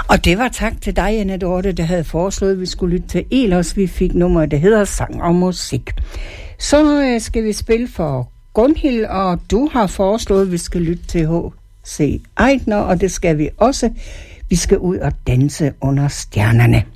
Og det var tak til dig, Anna Dorte, der havde foreslået, at vi skulle lytte til Elos. Vi fik nummer, der hedder Sang og Musik. Så skal vi spille for Gunhild, og du har foreslået, at vi skal lytte til H.C. Eidner, og det skal vi også. Vi skal ud og danse under stjernerne.